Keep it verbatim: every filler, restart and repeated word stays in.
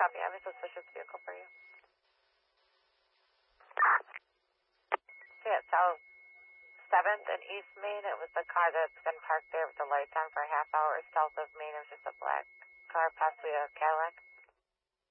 copy. I have a suspicious vehicle for you. Okay, it's South seventh and East Main. It was the car that's been parked there with the lights on for a half hour south of Main. It was just a black car, possibly a Cadillac.